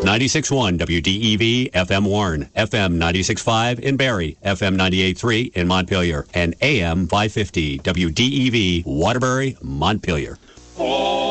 96.1 WDEV FM Warren, FM 96.5 in Barrie, FM 98.3 in Montpelier, and AM 550 WDEV Waterbury, Montpelier.